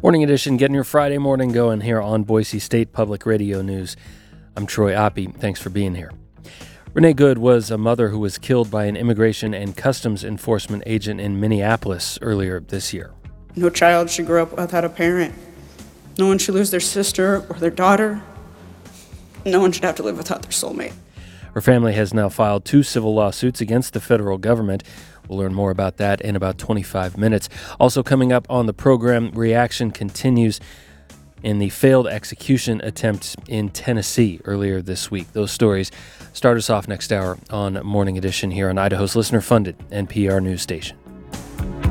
Morning Edition, getting your Friday morning going here on Boise State Public Radio News. I'm Troy Oppie. Thanks for being here. Renee Good was a mother who was killed by an immigration and customs enforcement agent in Minneapolis earlier this year. No child should grow up without a parent. No one should lose their sister or their daughter. No one should have to live without their soulmate. Her family has now filed 2 civil lawsuits against the federal government. We'll learn more about that in about 25 minutes. Also coming up on the program, reaction continues in the failed execution attempt in Tennessee earlier this week. Those stories start us off next hour on Morning Edition here on Idaho's listener-funded NPR news station.